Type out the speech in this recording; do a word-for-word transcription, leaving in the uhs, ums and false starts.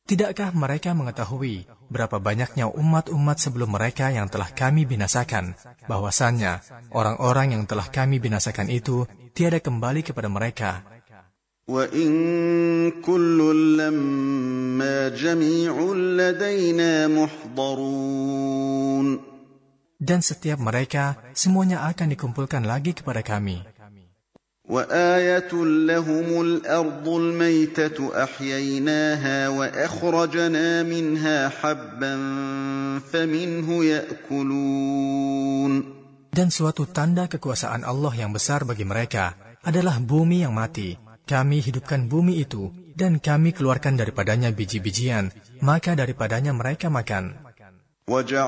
Tidakkah mereka mengetahui berapa banyaknya umat-umat sebelum mereka yang telah kami binasakan, bahwasannya orang-orang yang telah kami binasakan itu tiada kembali kepada mereka. وَإِن كُلٌّ لَّمَّا جَمِيعٌ لَّدَيْنَا مُحْضَرُونَ. Dan setiap mereka semuanya akan dikumpulkan lagi kepada kami. وَآيَةٌ لَّهُمُ الْأَرْضُ الْمَيْتَةُ أَحْيَيْنَاهَا وَأَخْرَجْنَا مِنْهَا حَبًّا فَمِنْهُ يَأْكُلُونَ. Dan suatu tanda kekuasaan Allah yang besar bagi mereka adalah bumi yang mati. Kami hidupkan bumi itu dan kami keluarkan daripadanya biji-bijian, maka daripadanya mereka makan. وَجَعَلْنَا